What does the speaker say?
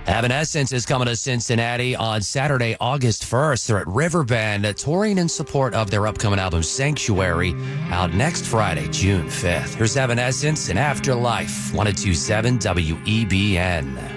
Evanescence is coming to Cincinnati on Saturday, August 1st. They're at Riverbend, touring in support of their upcoming album, Sanctuary, out next Friday, June 5th. Here's Evanescence and Afterlife, 102.7 WEBN.